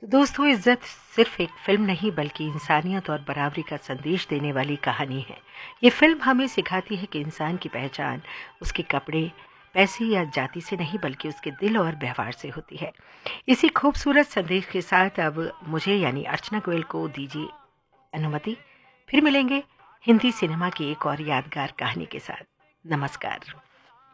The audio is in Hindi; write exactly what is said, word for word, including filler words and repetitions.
तो दोस्तों, इज्जत सिर्फ एक फिल्म नहीं बल्कि इंसानियत और बराबरी का संदेश देने वाली कहानी है। ये फिल्म हमें सिखाती है कि इंसान की पहचान उसके कपड़े, पैसे या जाति से नहीं बल्कि उसके दिल और व्यवहार से होती है। इसी खूबसूरत संदेश के साथ अब मुझे यानी अर्चना गोयल को दीजिए अनुमति। फिर मिलेंगे हिंदी सिनेमा की एक और यादगार कहानी के साथ। नमस्कार।